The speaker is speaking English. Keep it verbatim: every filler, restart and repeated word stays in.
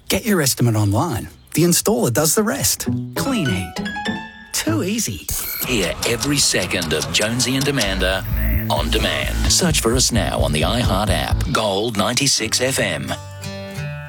Get your estimate online. The installer does the rest. Clean heat. Too easy. Hear every second of Jonesy and Amanda on demand. Search for us now on the iHeart app. Gold ninety-six F M.